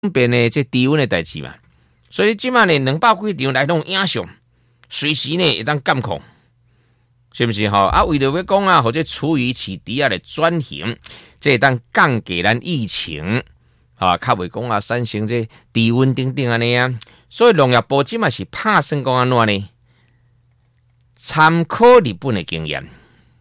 便呢这低温的代志嘛，所以即马呢200几场来拢影响，随时呢会当监控，是不是吼？啊，为了要讲啊，或者处于市猪来转型，这当降低咱疫情啊，较袂讲啊产生这低温等等安尼啊。所以农业部即马是拍算讲安怎呢？参考日本的经验。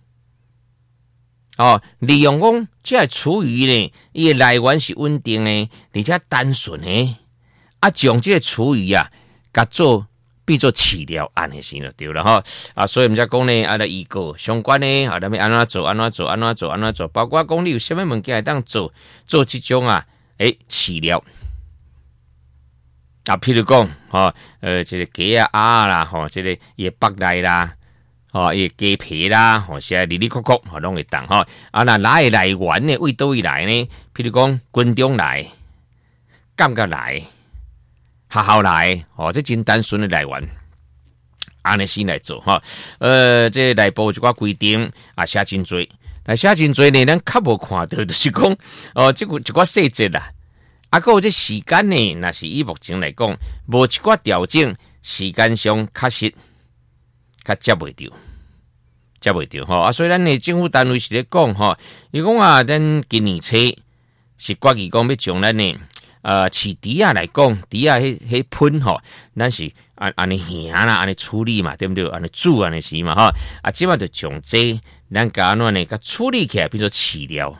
哦，利用讲这厨余呢，伊的来源是稳定的，而且单纯的，啊，将这个厨余啊，甲做变做饲料，安尼先就对了哈。啊，所以我们才讲呢，啊，来预告相关的啊，咱要安怎做，安怎做，安怎做，安怎做，包括讲你有啥物物件会当做这种啊，饲料啊，譬如讲，这个鸡啊、鸭啦，这个也北来啦。伊鸡皮啦，是啊，里里扣扣，拢会当吼。啊，那哪会来源呢？为倒位来呢？譬如讲，军中来、感觉来、学校来，这真单纯的来源。安尼先来做哈。这内部一寡规定啊，写真多，但写真多呢，咱较无看到，就是讲这个一寡细节啦。啊，还有这时间呢，那是以目前来讲，无一寡调整，时间上确实。较接袂着吼啊！所以咱的政府单位是咧讲吼，伊讲啊，咱今年初是决议讲要将咱的饲猪啊来讲，猪啊迄喷吼，咱是安尼行啦，安尼处理嘛，对不对？安尼煮安尼是嘛吼啊！即摆就将这咱甲安怎呢？甲处理起来变做饲料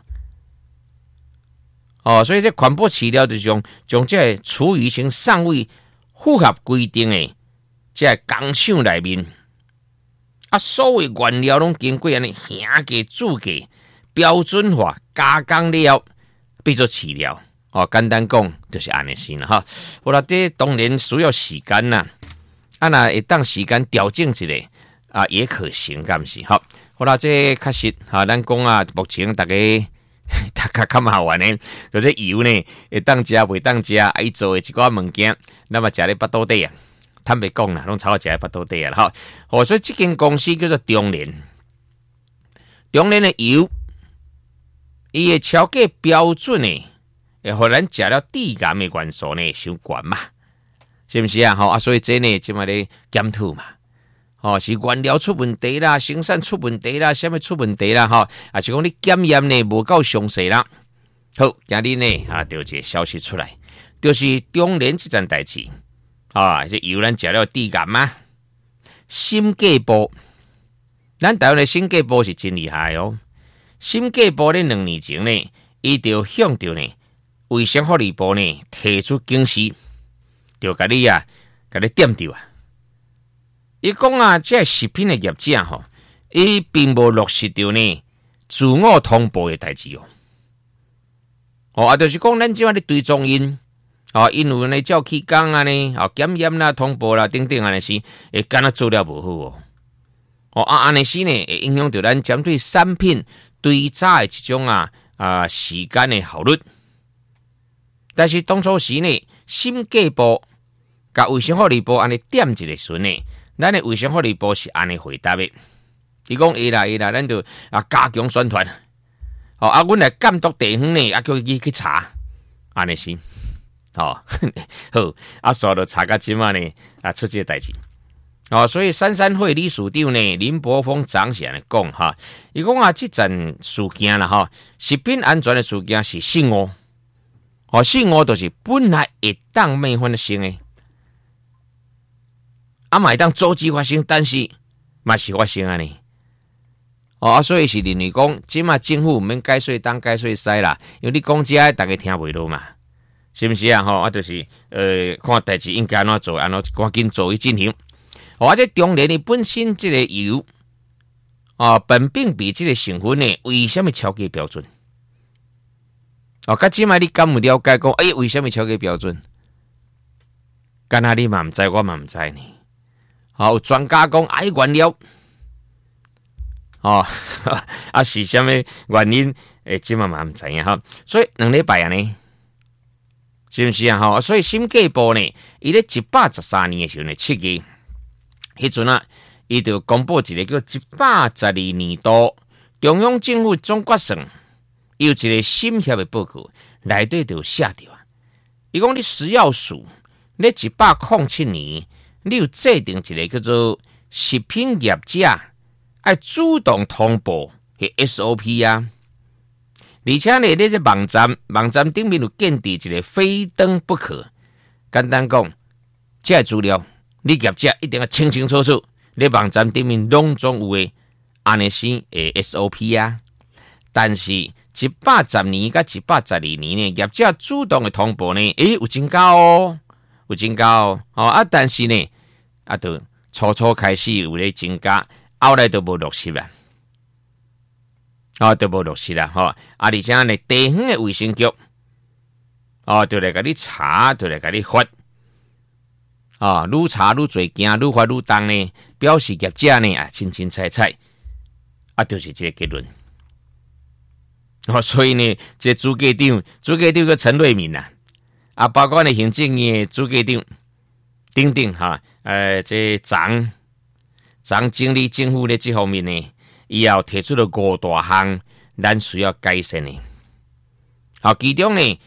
哦，所以这环保饲料就将这厨余先尚未符合规定的这工厂内面。啊，所有原料拢经过安尼行过、煮过、标准化、加工了，变做饲料。哦，简单讲就是安尼先啦哈。好啦，这当然需要时间啦。啊，那会当时间调整一下啊，也可行，敢是好。好啦，这确实哈，咱讲啊，目前大家较麻烦呢，就是油呢会当食袂当食，啊，伊做的一寡物件，那么食咧腹肚底啊。坦白讲啦，拢炒食腹肚底啊，哈！哦，所以这间公司叫做中联，中联的油，伊的超过标准呢，会互咱食了致癌的元素呢，伤悬嘛，是不是啊？吼啊，所以这呢，即卖咧检讨嘛，哦，是原料出问题啦，生产出问题啦，什么出问题啦，哈，啊是讲你检验呢无够详细啦。好，今日呢啊，就一个消息出来，就是中联这件代志。啊，这油咱食了致癌吗？审计部，咱台湾的审计部是真厉害哦。审计部咧2年前呢，伊就向着呢卫生福利部呢提出警示，就甲你点着啊。伊讲啊，这食品的业者吼，伊并无落实着呢自我通报的代志哦。啊，就是讲咱即摆咧追踪因。哦，因为呢照起工啊呢，检验啦、通报啦等等啊那是，会敢若做了无好哦。安尼是呢，会影响到咱针对产品追查的这种时间的效率。但是当初时呢，审计部甲卫生福利部安尼点一个时呢，咱的卫生福利部是安尼回答的。伊讲会啦，咱就加强宣传。阮来监督地方呢，叫伊去查，安尼是。好，所以查到即嘛呢，出这个代志。所以三会理事长呢，林柏峰长是安尼讲哈，伊讲这件事件啦哈，食品安全的事件是失误，失误就是本来会当免发生的，嘛会当阻止发生，但是嘛是发生安尼。所以是认为讲，即嘛政府毋免解说东解说西啦，因为你讲这大家听袂落嘛。是不是啊？就是看代志应该安怎做，安怎赶紧做去进行。这中联的本身这个油苯并芘这个成分呢，为什么超过标准？即摆你敢有了解讲？为什么超过标准？敢若你嘛毋知，我嘛毋知呢。有专家讲原料，是啥物原因？即摆嘛毋知影哈。所以2礼拜呢。是不是啊？所以审计部呢，伊咧113年的时候呢，7月，迄阵伊就公布一个叫112年度中央政府总决算，有一个审协的报告，内底就写着伊讲你食药署，你107年，你有制定一个叫做食品业者要主动通报的 SOP 啊。而且呢，你这网站顶面有建立一个非登不可。简单讲，这资料你业者一定要清清楚楚，你网站顶面拢总有的安尼先的 SOP 啊。但是110年甲112年呢，业者主动的通报呢，有增加哦，有增加哦。但是呢，就初开始有咧增加，后来都无落实啦。都无落实啦，而且呢，地方的卫生局，就来甲你查，就来甲你罚，愈查愈侪件，愈罚愈重呢，表示业者呢清清彩彩，就是这个结论。所以呢，这主计长个陈瑞敏包括呢行政院主计长等等这长经理政府的这方面呢。伊也提出了5大项，咱需要改善的。其中呢，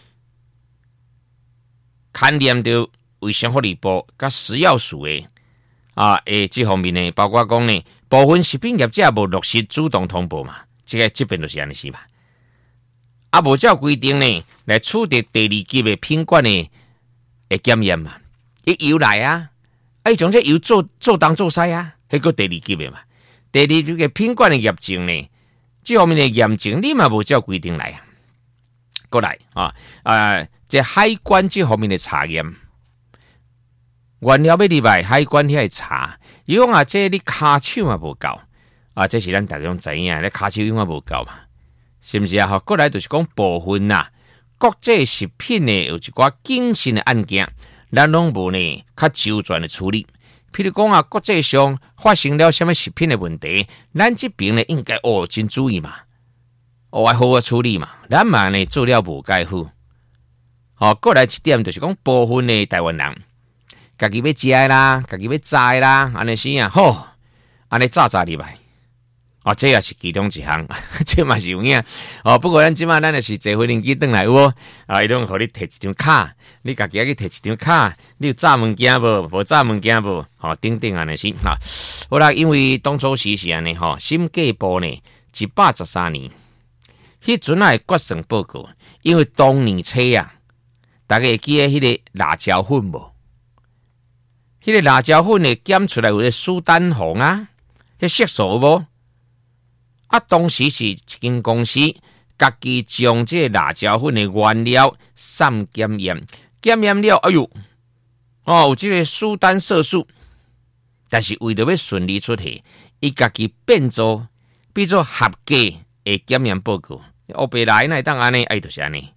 牵连到卫生福利部甲食药署的这方面呢，包括讲呢，部分食品业者无落实主动通报嘛，这边就是安尼是嘛。无照规定呢，来处理第2级的品管的检验嘛，伊油来伊从这油做东做西迄个第2级的嘛。第2级嘅品管的验证呢，这方面的验证你嘛无照规定来过来这海关这方面的查验，原料要入来海关遐查，伊讲这你骹手嘛无够这是咱大家拢知影，你骹手永远无够嘛，是不是过来就是讲部分国际食品呢有一寡谨慎的案件，咱拢无呢较周全的处理。譬如讲国际上发生了什么食品的问题，咱这边呢应该真注意嘛，要好好处理嘛。咱嘛呢做了无介好。过来一点就是讲部分的台湾人，家己要食啦，家己要摘啦，安尼是安尼炸入来。这也是其中一项，这嘛是有影。不过咱即马咱也是坐飞轮机转来有无？伊拢互你摕一张卡，你家己去摕一张卡，你有炸物件无？无炸物件无？等等安尼是好啦，因为当初时是安尼审计部呢113年，迄阵的决算报告，因为当年初大家会记得迄个辣椒粉无？迄个辣椒粉呢检出来有个苏丹红迄色素无？当时是一间公司，家己将这辣椒粉的原料散检验，检验了，有这个苏丹色素，但是为了要顺利出题，伊家己变做合格的检验报告，白来那当安尼，就是安尼。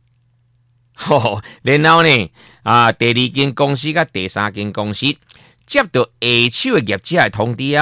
然后呢，第2间公司甲第3间公司接到下手的业者的通知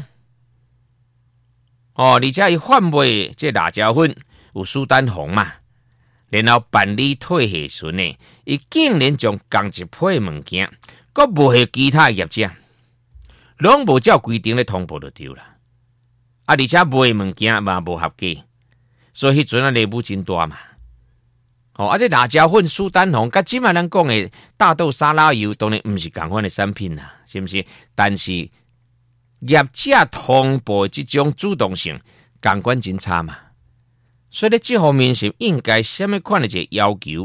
而且伊贩卖这辣椒粉有苏丹红嘛，然后办理退货时呢，伊竟然将同一批物件，佮无给其他业者，拢无照规定咧通报就对啦。而且卖物件嘛无合格，所以迄阵内部真大嘛。这辣椒粉、苏丹红，甲即卖咱讲的大豆沙拉油，当然毋是同款的产品啦，是不是？但是业者通报这种主动性，感官真差嘛。所以咧，这方面是应该什么款的一个要求？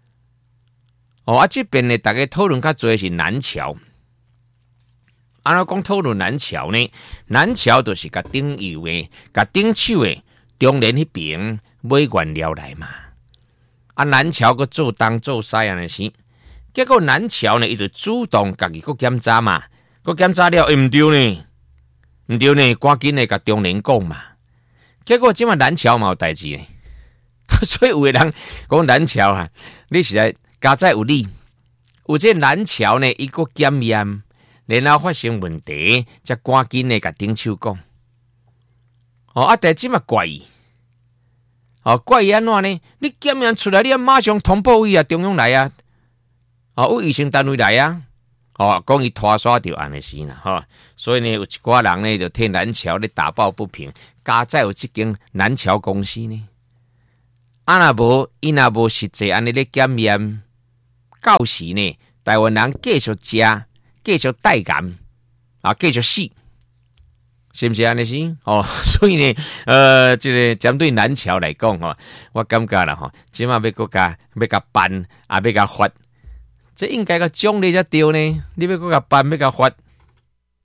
这边呢，大家讨论较多是南桥。安怎讲讨论南桥呢？南桥就是甲顶游的、甲顶手的中联迄边买原料来嘛。南桥个做东做西安尼是，结果南桥呢，伊就主动家己个检查嘛，个检查了，毋对呢，赶紧的甲中联讲嘛。结果即马南桥嘛有代志呢，所以有个人讲南桥你实在加载有理，有这南桥呢，伊个检验，然后发生问题，才赶紧的甲顶手讲。但即马怪异。怪异安怎呢？你检验出来，你马上通报伊中央来有卫生单位来讲伊拖刷掉安尼是啦，所以呢，有一寡人呢就替南桥咧打抱不平，加载有这间南桥公司呢，若无伊若无实际安尼咧检验， 到时呢，台湾人继续食，继续带癌啊，继续死。是不是安尼是？哦，所以呢，这个针对南侨来讲吼，我感觉啦吼，起码要甲办啊，要甲发，这应该个奖励才对呢。你要甲办，要甲发，